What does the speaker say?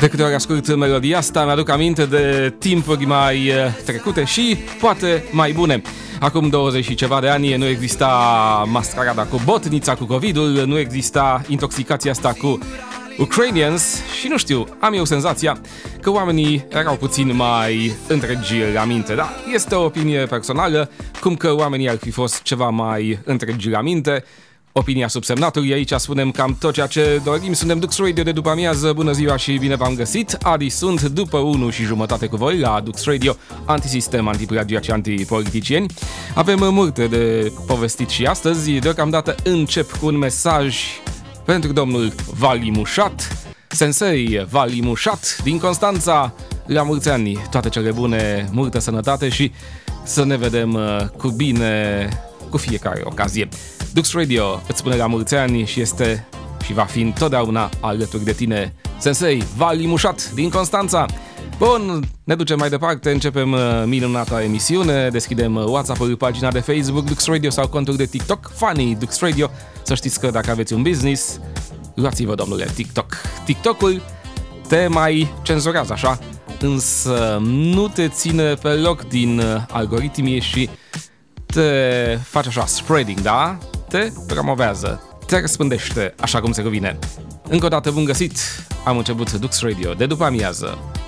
De câte ori ascult melodia asta, mi-aduc aminte de timpuri mai trecute și poate mai bune. Acum 20 și ceva de ani nu exista mascarada cu botnița, cu COVID-ul, nu exista intoxicația asta cu Ukrainians și nu știu, am eu senzația că oamenii erau puțin mai întregi la minte, da? Este o opinie personală, cum că oamenii ar fi fost ceva mai întregi la minte. Opinia subsemnatului, aici spunem cam tot ceea ce dorim. Suntem Dux Radio de după amiază. Bună ziua și bine v-am găsit. Adi sunt după 1:30 cu voi la Dux Radio, antisistem, antiplagiat și antipoliticieni. Avem multe de povestit și astăzi. Deocamdată încep cu un mesaj pentru domnul Vali Mușat, Sensei Vali Mușat din Constanța. La mulți ani, toate cele bune, multă sănătate și să ne vedem cu bine cu fiecare ocazie. Dux Radio îți spune la mulți ani și este și va fi întotdeauna alături de tine, Sensei Vali Mușat din Constanța. Bun, ne ducem mai departe, începem minunata emisiune, deschidem WhatsApp-ul, pagina de Facebook Dux Radio sau contul de TikTok Funny Dux Radio. Să știți că dacă aveți un business, luați-vă, domnule, TikTok. TikTok-ul te mai cenzurează așa, însă nu te ține pe loc din algoritmii și te face așa spreading, da? Te promovează, te răspândește așa cum se cuvine. Încă o dată bun găsit, am început Dux Radio de după amiază.